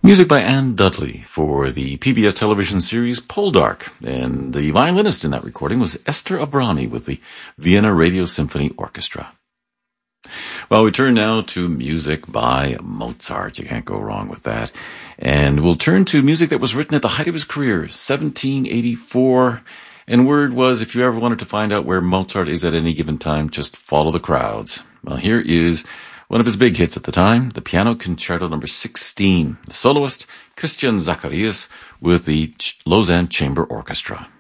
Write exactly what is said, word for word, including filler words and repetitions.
Music by Anne Dudley for the P B S television series Poldark, and the violinist in that recording was Esther Abrami with the Vienna Radio Symphony Orchestra. Well, we turn now to music by Mozart. You can't go wrong with that. And we'll turn to music that was written at the height of his career, seventeen eighty-four. And word was, if you ever wanted to find out where Mozart is at any given time, just follow the crowds. Well, here is one of his big hits at the time, the Piano Concerto number sixteen. The soloist, Christian Zacharias, with the Lausanne Chamber Orchestra.